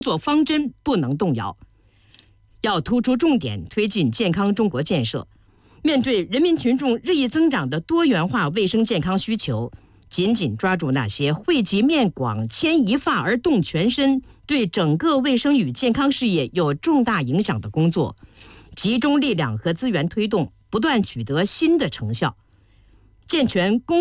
作方针不能动摇，要突出重点推进健康中国建设。面对人民群众日益增长的多元化卫生健康需求，紧紧抓住那些惠及面广、牵一发而动全身，对整个卫生与健康事业有重大影响的工作，集中力量和资源推动，不断取得新的成效，健全公